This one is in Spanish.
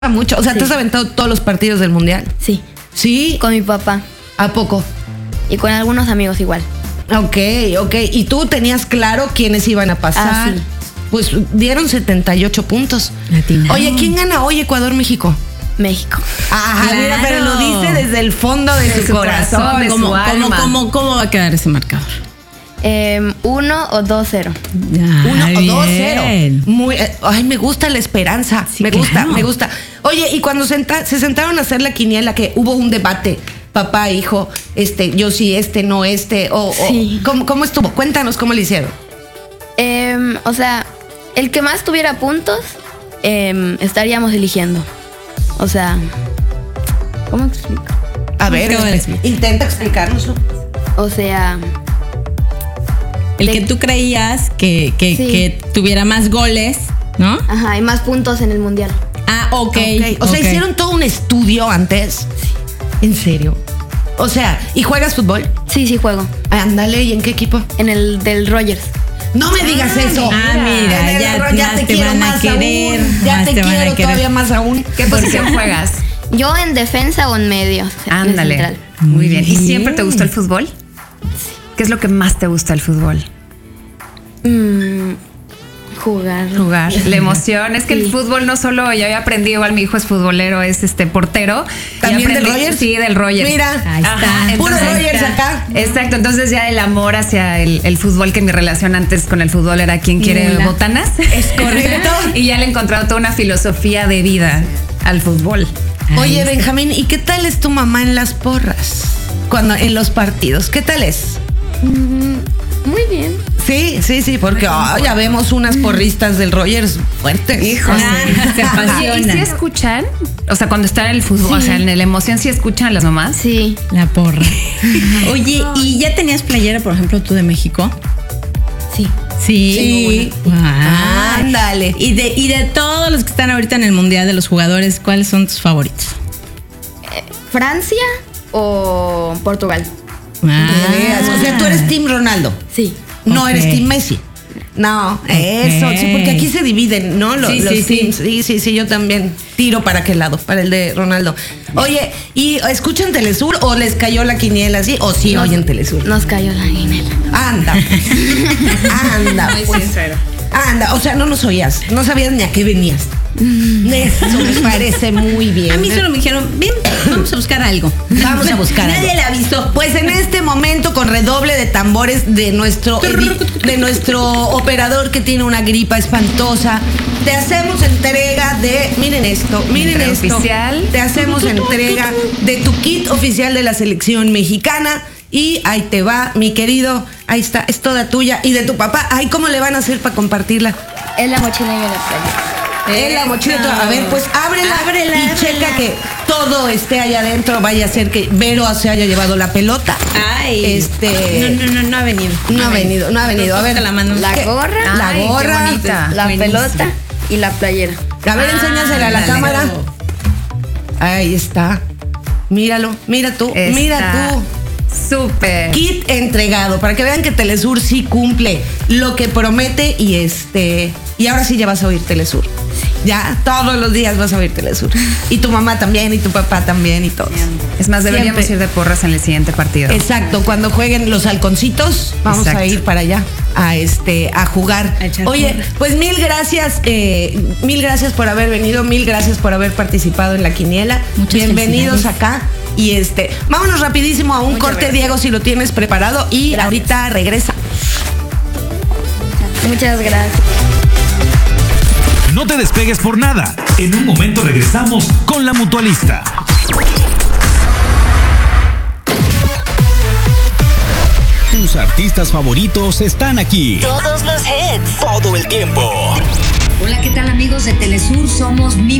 mucho. O sea, Sí. ¿te has aventado todos los partidos del mundial? Sí, Sí. con mi papá ¿A poco? y con algunos amigos igual. Ok. ¿Y tú tenías claro quiénes iban a pasar? Ah, sí. Pues dieron 78 puntos. Latinaron. Oye, ¿quién gana hoy, Ecuador-México? México. Ajá, Claro. mira, pero lo dice desde el fondo de su corazón. de su alma. ¿Cómo va a quedar ese marcador? 1 o 2-0. 1 o bien. 2-0. Muy, ay, me gusta la esperanza. Sí, me gusta, claro. me gusta. Oye, y cuando se sentaron a hacer la quiniela, que hubo un debate, papá, hijo, yo sí, no, Sí. ¿cómo estuvo? Cuéntanos cómo le hicieron. O sea, el que más tuviera puntos, estaríamos eligiendo. O sea, ¿cómo explico? A ver, ¿Cómo eres? intenta explicarnoslo. O sea, El que tú creías que Sí. tuviera más goles, ¿no? ajá, hay más puntos en el mundial. Ah, ok. O sea, ok. hicieron todo un estudio antes. ¿En serio? O sea, ¿y juegas fútbol? Sí, juego. Ándale, ¿y en qué equipo? En el del Rogers. No me digas eso. Ah, mira, En el ya error, más te te quiero van a más querer, aún. Ya más te te van a quiero querer. todavía más aún. ¿Qué posición juegas? Yo en defensa o en medio. de Ándale. central. Muy bien. ¿Y Muy siempre te bien. gustó el fútbol? ¿Qué es lo que más te gusta del fútbol? Jugar. Jugar. La emoción. Es que el Sí. fútbol no solo, ya había aprendido, igual mi hijo es futbolero, es portero. Y ¿También del aprendí- Rogers? Sí, del Rogers. Mira. Ahí está. Puro entonces- Rogers acá. Exacto, entonces ya el amor hacia el fútbol, que mi relación antes con el fútbol era quién quiere Mira. botanas. Es correcto. Y ya le he encontrado toda una filosofía de vida al fútbol. Oye, Benjamín, ¿y qué tal es tu mamá en las porras? En los partidos, ¿qué tal es? Muy bien. Sí, porque ya vemos unas porristas del Rogers fuertes. Hijo, Se ¿Y apasiona. si escuchan? O sea, cuando están en el fútbol, o Sí. sea, en la emoción, ¿sí escuchan a las mamás? Sí. La porra. Oye, ¿y ya tenías playera, por ejemplo, tú de México? Sí. Sí. Sí. Ah, Ándale. Y de todos los que están ahorita en el Mundial de los jugadores, ¿cuáles son tus favoritos? ¿Francia o Portugal? De veras. O sea, tú eres Team Ronaldo. Sí. No Ok. eres Team Messi. No, eso, sí, porque aquí se dividen, ¿no? Los Sí, teams. Sí, yo también tiro para aquel lado, para el de Ronaldo. Oye, ¿y escuchan Telesur o les cayó la quiniela así? ¿O sí oyen Telesur? Nos cayó la guinela. Anda. Anda, pues. Anda, o sea, no nos oías, no sabías ni a qué venías. Eso me parece muy bien. A mí solo me dijeron, ven, vamos a buscar algo. Vamos a buscar algo. Nadie le avisó. Pues en este momento, con redoble de tambores de nuestro operador que tiene una gripa espantosa, te hacemos entrega de, miren esto, Oficial. te hacemos entrega de tu kit oficial de la selección mexicana. Y ahí te va, mi querido, ahí está, es toda tuya. Y de tu papá, ay, ¿cómo le van a hacer para compartirla? Es la mochila y la playa. En la mochila. A ver, pues ábrela, Ábrela, y ábrela. checa que todo esté allá adentro. Vaya a ser que Vero se haya llevado la pelota. Ay. No ha venido. No ha venido. A ver, la mano. La ¿qué? gorra. La Ay, qué gorra. bonita. La Buenísimo. pelota y la playera. A ver, enséñasela a la ándale. cámara. Ahí está. Míralo, mira tú. Súper. Kit entregado para que vean que Telesur sí cumple lo que promete y ahora sí ya vas a oír Telesur. Ya todos los días vas a oír Telesur. Y tu mamá también y tu papá también y todos. Es más, deberíamos Siempre. ir de porras en el siguiente partido. Exacto, cuando jueguen los halconcitos, vamos Exacto. a ir para allá a jugar. A echar Oye, porras. pues mil gracias por haber venido, mil gracias por haber participado en la quiniela. Muchas Bienvenidos felicidades. acá. Y vámonos rapidísimo a un Muchas corte, gracias. Diego, si lo tienes preparado. Y Gracias. ahorita regresa. Muchas gracias. No te despegues por nada. En un momento regresamos con la Mutualista. Tus artistas favoritos están aquí. Todos los hits. Todo el tiempo. Hola, ¿qué tal amigos de Telesur? Somos Mi